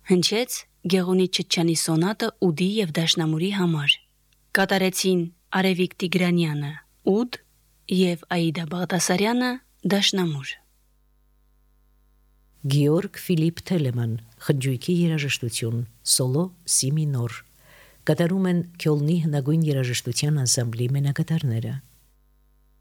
Հնչեց Գեղոնի Չիչյանի սոնատը ուդի և դաշնամուրի համար։ Կատարեցին Արևիկ Տիգրանյանը ուդ և Աիդա Բաղդասարյանը դաշնամուր։ Գեորգ Ֆիլիպ Թելեման, խնջույքի երաժշտություն, սոլո սի մինոր։ Կատարում են Քյոլնի հնագույն երաժշտության անսամբլի մենակատարները։